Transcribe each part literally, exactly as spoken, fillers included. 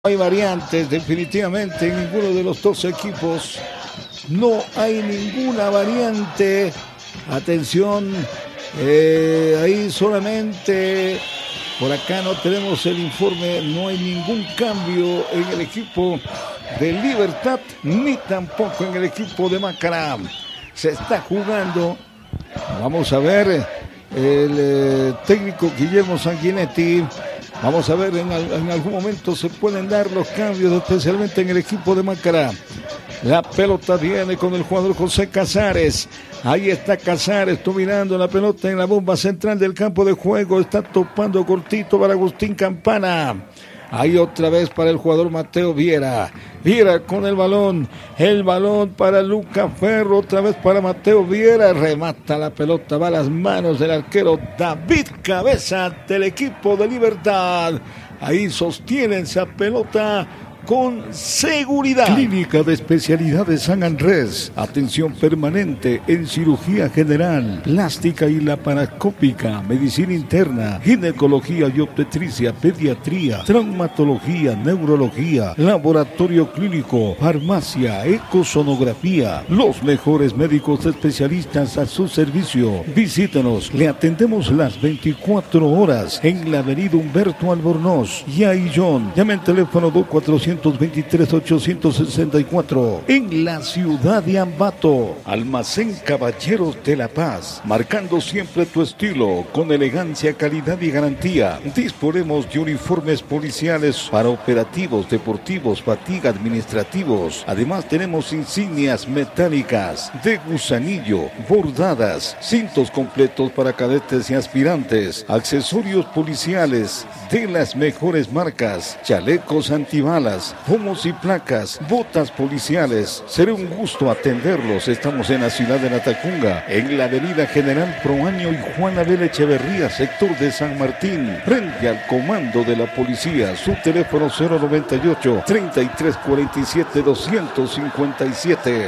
hay variantes, definitivamente en ninguno de los dos equipos. No hay ninguna variante. Atención, eh, ahí solamente, por acá no tenemos el informe, no hay ningún cambio en el equipo de Libertad, ni tampoco en el equipo de Macará. Se está jugando, vamos a ver, el eh, técnico Guillermo Sanguinetti. Vamos a ver, en, en algún momento se pueden dar los cambios, especialmente en el equipo de Macará. La pelota viene con el jugador José Casares. Ahí está Casares dominando la pelota en la bomba central del campo de juego. Está topando cortito para Agustín Campana. Ahí otra vez para el jugador Mateo Viera. Viera con el balón. El balón para Luca Ferro. Otra vez para Mateo Viera. Remata la pelota. Va a las manos del arquero David Cabeza del equipo de Libertad. Ahí sostiene esa pelota con seguridad. Clínica de Especialidades San Andrés. Atención permanente en cirugía general, plástica y laparoscópica, medicina interna, ginecología y obstetricia, pediatría, traumatología, neurología, laboratorio clínico, farmacia, ecosonografía. Los mejores médicos especialistas a su servicio. Visítenos. Le atendemos las veinticuatro horas en la avenida Humberto Albornoz y Aillón. Llame al teléfono dos cuatrocientos veintitrés ochocientos sesenta y cuatro en la ciudad de Ambato. Almacén Caballeros de la Paz, marcando siempre tu estilo con elegancia, calidad y garantía. Disponemos de uniformes policiales para operativos, deportivos, fatiga, administrativos. Además tenemos insignias metálicas de gusanillo, bordadas, cintos completos para cadetes y aspirantes, accesorios policiales de las mejores marcas, chalecos antibalas, pomos y placas, botas policiales. Será un gusto atenderlos. Estamos en la ciudad de Latacunga, en la avenida General Proaño y Juan Abel Echeverría, sector de San Martín, frente al comando de la policía. Su teléfono cero noventa y ocho, treinta y tres cuarenta y siete, doscientos cincuenta y siete.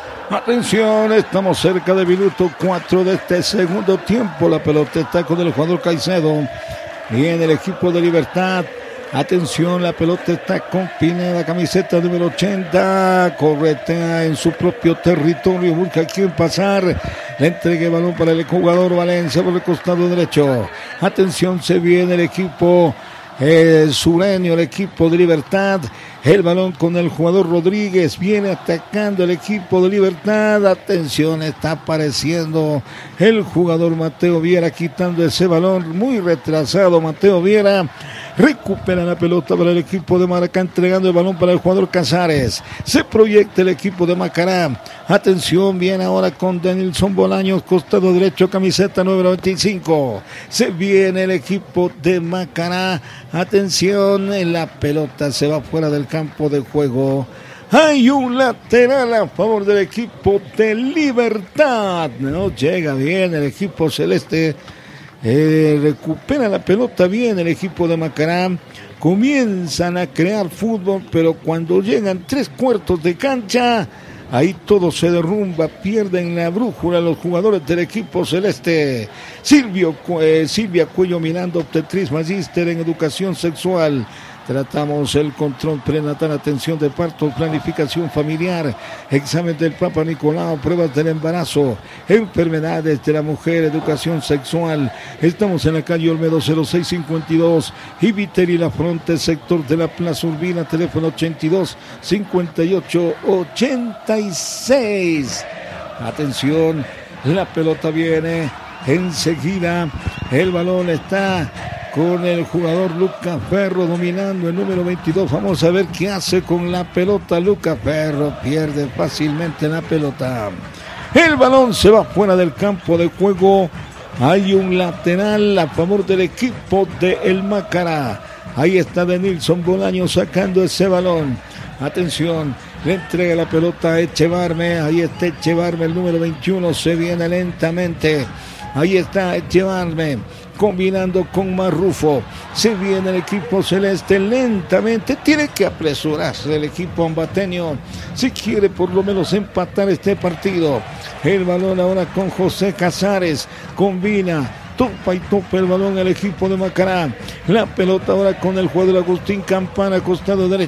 Atención, estamos cerca del minuto cuatro de este segundo tiempo. La pelota está con el jugador Caicedo. Viene el equipo de Libertad. Atención, la pelota está con Pineda, camiseta número ochenta, corretea en su propio territorio, busca quien pasar, le entrega el balón para el jugador Valencia por el costado derecho. Atención, se viene el equipo eh, sureño, el equipo de Libertad, el balón con el jugador Rodríguez, viene atacando el equipo de Libertad. Atención, está apareciendo el jugador Mateo Viera, quitando ese balón, muy retrasado Mateo Viera. Recupera la pelota para el equipo de Maracá, entregando el balón para el jugador Casares. Se proyecta el equipo de Macará. Atención, viene ahora con Denilson Bolaños, costado derecho, camiseta número veinticinco. Se viene el equipo de Macará. Atención, la pelota se va fuera del campo de juego. Hay un lateral a favor del equipo de Libertad. No llega bien el equipo celeste. Eh, recupera la pelota bien el equipo de Macará. Comienzan a crear fútbol, pero cuando llegan tres cuartos de cancha, ahí todo se derrumba, pierden la brújula los jugadores del equipo celeste. Silvio, eh, Silvia Cuello Miranda, obstetriz, magíster en educación sexual. Tratamos el control prenatal, atención de parto, planificación familiar, examen del Papa Nicolau, pruebas del embarazo, enfermedades de la mujer, educación sexual. Estamos en la calle Olmedo cero seis cincuenta y dos y Viteri La Fronte, sector de la Plaza Urbina, teléfono ochenta y dos, cincuenta y ocho, ochenta y seis. Atención, la pelota viene enseguida, el balón está con el jugador Luca Ferro dominando el número veintidós. Vamos a ver qué hace con la pelota Luca Ferro. Pierde fácilmente la pelota. El balón se va fuera del campo de juego. Hay un lateral a favor del equipo de El Macará. Ahí está Denilson Bolaños sacando ese balón. Atención, le entrega la pelota a Echevarme. Ahí está Echevarme, el número veintiuno. Se viene lentamente. Ahí está Echevarme, combinando con Marrufo. Se viene el equipo celeste lentamente. Tiene que apresurarse el equipo ambateño si quiere por lo menos empatar este partido. El balón ahora con José Casares. Combina topa y topa el balón el equipo de Macará. La pelota ahora con el jugador Agustín Campana, costado derecho.